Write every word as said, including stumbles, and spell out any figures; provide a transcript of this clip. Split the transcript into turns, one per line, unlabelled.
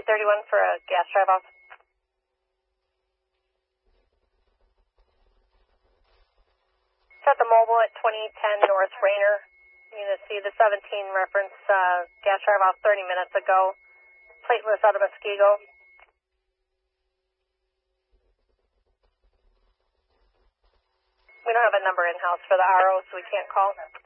two thirty-one for a gas drive-off. Set the mobile at twenty ten North Rainer. You're going to see the seventeen reference uh, gas drive-off thirty minutes ago. Plateless out of Muskego. We don't have a number in-house for the R O, so we can't call.